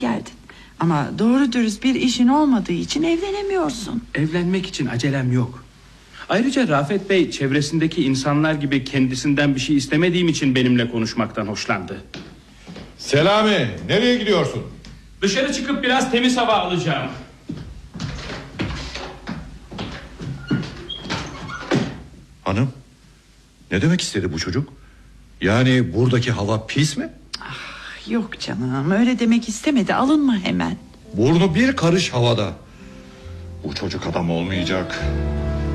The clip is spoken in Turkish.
geldin. Ama doğru dürüst bir işin olmadığı için evlenemiyorsun. Evlenmek için acelem yok. Ayrıca Rafet Bey çevresindeki insanlar gibi kendisinden bir şey istemediğim için benimle konuşmaktan hoşlandı. Selami, nereye gidiyorsun? Dışarı çıkıp biraz temiz hava alacağım. Hanım, ne demek istedi bu çocuk? Yani buradaki hava pis mi? Yok canım, öyle demek istemedi, alınma hemen. Burnu bir karış havada. Bu çocuk adam olmayacak.